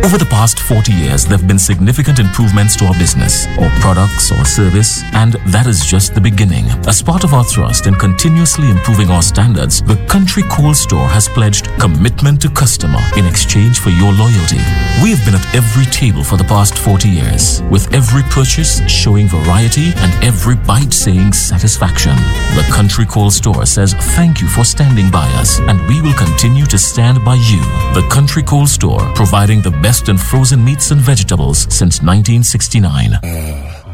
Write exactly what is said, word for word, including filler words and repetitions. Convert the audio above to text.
Over the past forty years, there have been significant improvements to our business, or products, or service, and that is just the beginning. As part of our thrust in continuously improving our standards, the Country Cold Store has pledged commitment to customer in exchange for your loyalty. We have been at every table for the past forty years, with every purchase showing variety and every bite saying satisfaction. The Country Cold Store says thank you for standing by us, and we will continue to stand by you. The Country Cold Store, providing the best in frozen meats and vegetables since nineteen sixty-nine.